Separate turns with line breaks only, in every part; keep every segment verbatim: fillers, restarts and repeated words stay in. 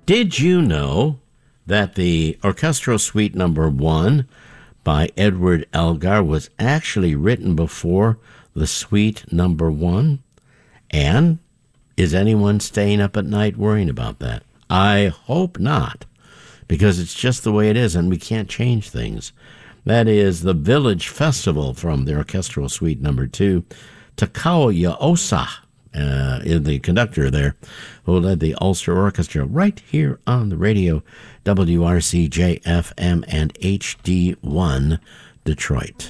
Did you know that the Orchestral Suite Number One by Edward Elgar was actually written before the Suite Number One? And is anyone staying up at night worrying about that? I hope not, because it's just the way it is, and we can't change things. That is the Village Festival from the Orchestral Suite Number Two. Takao Yaosa, uh, is the conductor there, who led the Ulster Orchestra right here on the radio, W R C J F M and H D one Detroit.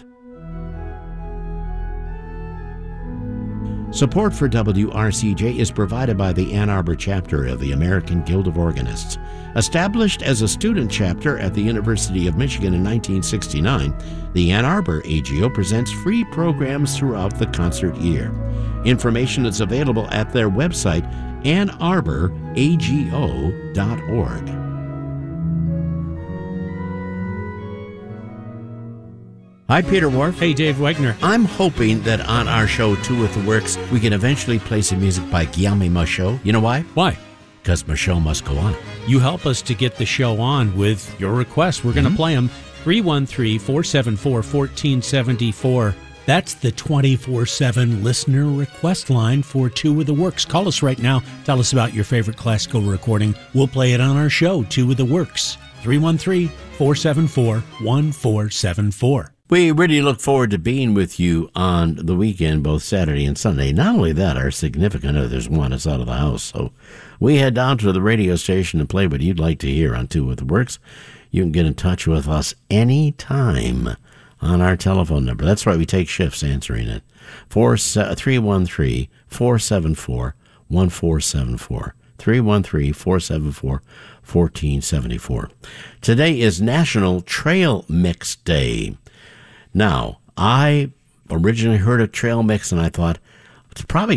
Support for W R C J is provided by the Ann Arbor chapter of the American Guild of Organists. Established as a student chapter at the University of Michigan in nineteen sixty-nine, the Ann Arbor A G O presents free programs throughout the concert year. Information is available at their website, ann arbor a g o dot org. Hi, Peter Wharf.
Hey, Dave Wegner.
I'm hoping that on our show, Two with the Works, we can eventually play some music by Guillaume Michaud. You know why?
Why?
Because Michaud must go on.
You help us to get the show on with your requests. We're going to mm-hmm. play them. three one three, four seven four, one four seven four. That's the twenty-four seven listener request line for Two with the Works. Call us right now. Tell us about your favorite classical recording. We'll play it on our show, Two with the Works. three one three, four seven four, one four seven four.
We really look forward to being with you on the weekend, both Saturday and Sunday. Not only that, our significant others want us out of the house, so we head down to the radio station and play what you'd like to hear on Two with the Works. You can get in touch with us anytime on our telephone number. That's right, we take shifts answering it. three one three, four seven four, one four seven four. three one three, four seven four, one four seven four. Today is National Trail Mix Day. Now, I originally heard of trail mix, and I thought, it's probably